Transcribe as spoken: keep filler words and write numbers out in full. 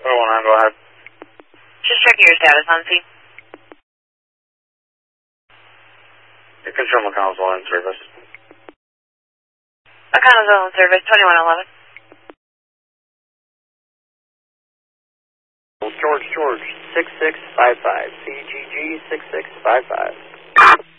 oh one nine, go ahead. Just checking your status on scene. Your control McConnellsville in service. McConnellsville in service, twenty-one eleven. George, George, six six five five, C G G six six five five.